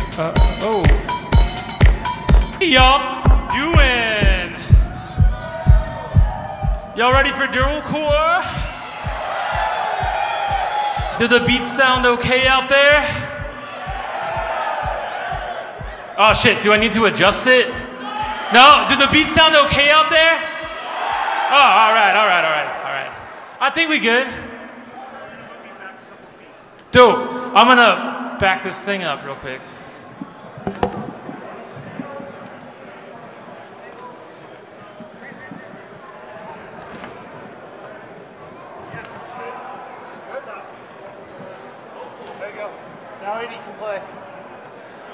Oh. Y'all doing? Y'all ready for dualcore? Do the beats sound okay out there? Oh shit, do I need to adjust it? No? Do the beats sound okay out there? Oh, all right. I think we good. Dope. I'm gonna back this thing up real quick.